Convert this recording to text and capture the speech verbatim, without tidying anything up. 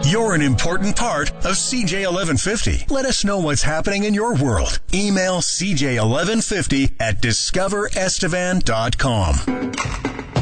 You're an important part of C J eleven fifty. Let us know what's happening in your world. Email C J eleven fifty at discover estevan dot com.